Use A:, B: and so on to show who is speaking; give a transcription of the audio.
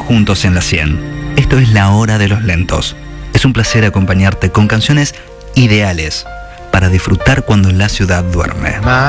A: juntos en la 100. Esto es La Hora de los Lentos. Es un placer acompañarte con canciones ideales para disfrutar cuando la ciudad duerme.